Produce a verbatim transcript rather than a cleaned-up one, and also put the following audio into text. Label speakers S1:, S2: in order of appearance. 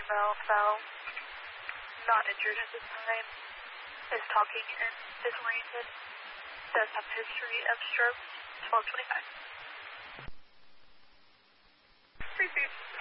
S1: female fell. Not injured at this time. Is talking and disoriented. Does have a history of stroke. twelve twenty-five. Three feet.